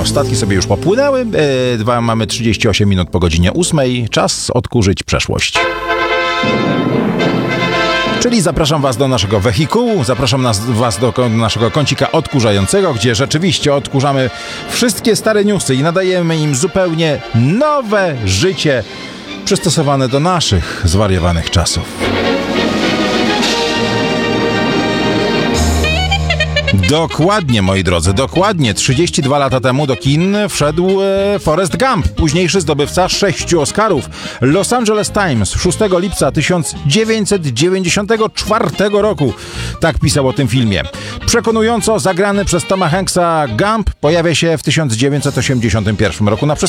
O, statki sobie już popłynęły. Mamy 38 minut po godzinie 8. Czas odkurzyć przeszłość. Czyli zapraszam Was do naszego wehikułu, zapraszam Was do naszego kącika odkurzającego, gdzie rzeczywiście odkurzamy wszystkie stare newsy i nadajemy im zupełnie nowe życie przystosowane do naszych zwariowanych czasów. Dokładnie, moi drodzy, dokładnie 32 lata temu do kin wszedł Forrest Gump, późniejszy zdobywca 6 Oscarów. Los Angeles Times 6 lipca 1994 roku tak pisał o tym filmie. Przekonująco zagrany przez Toma Hanksa Gump pojawia się w 1981 roku na przestrzeni